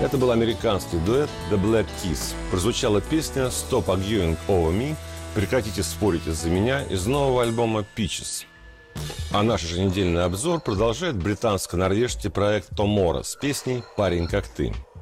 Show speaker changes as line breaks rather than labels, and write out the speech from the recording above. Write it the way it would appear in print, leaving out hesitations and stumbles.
Это был американский дуэт The Black Keys. Прозвучала песня «Stop Arguing Over Me», «Прекратите спорить из-за меня» из нового альбома Peaches. А наш еженедельный обзор продолжает британско-норвежский проект Томорро с песней «Парень как ты».